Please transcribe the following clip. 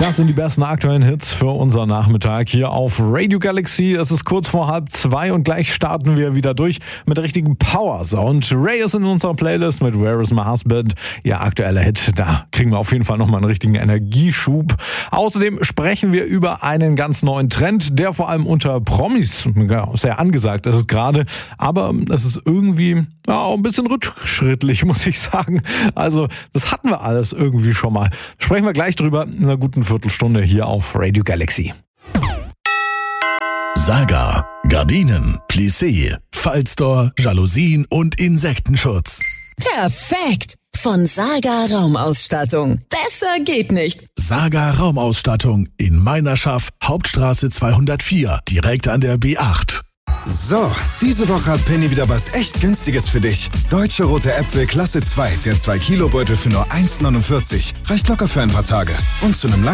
Das sind die besten aktuellen Hits für unseren Nachmittag hier auf Radio Galaxy. Es ist kurz vor 1:30 und gleich starten wir wieder durch mit der richtigen Power-Sound. Ray ist in unserer Playlist mit Where is My Husband? Ihr aktueller Hit. Da kriegen wir auf jeden Fall nochmal einen richtigen Energieschub. Außerdem sprechen wir über einen ganz neuen Trend, der vor allem unter Promis sehr angesagt ist gerade. Aber es ist irgendwie auch ein bisschen rückschrittlich, muss ich sagen. Also das hatten wir alles irgendwie schon mal. Sprechen wir gleich drüber in einer guten Viertelstunde hier auf Radio Galaxy. Saga, Gardinen, Plissé, Fallstore, Jalousien und Insektenschutz. Perfekt! Von Saga Raumausstattung. Besser geht nicht. Saga Raumausstattung in Meinerschaft, Hauptstraße 204, direkt an der B8. So, diese Woche hat Penny wieder was echt Günstiges für dich. Deutsche rote Äpfel Klasse 2, der 2-Kilo-Beutel für nur 1,49. Reicht locker für ein paar Tage. Und zu einem